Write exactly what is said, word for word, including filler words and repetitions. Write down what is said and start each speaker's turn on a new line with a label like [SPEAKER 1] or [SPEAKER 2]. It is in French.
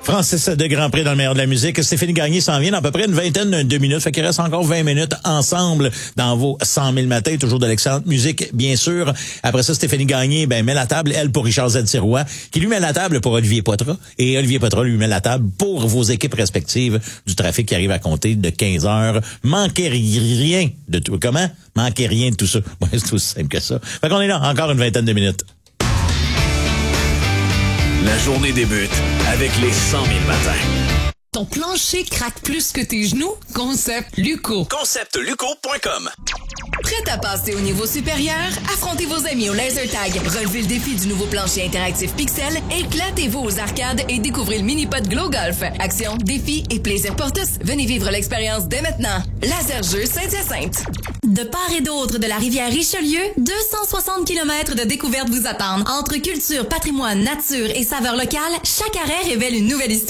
[SPEAKER 1] Francis de Grand Prix dans le meilleur de la musique. Stéphanie Gagné s'en vient dans à peu près une vingtaine de minutes. Fait qu'il reste encore vingt minutes ensemble dans vos cent mille matins. Toujours de l'excellente musique, bien sûr. Après ça, Stéphanie Gagné, ben, met la table, elle, pour Richard Z-Sirois, qui lui met la table pour Olivier Poitras. Et Olivier Poitras lui met la table pour vos équipes respectives du trafic qui arrive à compter de quinze heures. Manquez rien de tout. Comment? Manquez rien de tout ça. Ouais, c'est aussi simple que ça. Fait qu'on est là encore une vingtaine de minutes.
[SPEAKER 2] La journée débute avec les cent mille matins.
[SPEAKER 3] Ton plancher craque plus que tes genoux? Concept Luco.
[SPEAKER 2] concept luco point com.
[SPEAKER 3] Prête à passer au niveau supérieur? Affrontez vos amis au laser tag. Relevez le défi du nouveau plancher interactif Pixel. Éclatez-vous aux arcades et découvrez le mini-pod Glow Golf. Action, défi et plaisir pour tous. Venez vivre l'expérience dès maintenant. Laser Jeu Saint-Hyacinthe.
[SPEAKER 4] De part et d'autre de la rivière Richelieu, deux cent soixante kilomètres de découvertes vous attendent. Entre culture, patrimoine, nature et saveurs locales, chaque arrêt révèle une nouvelle histoire.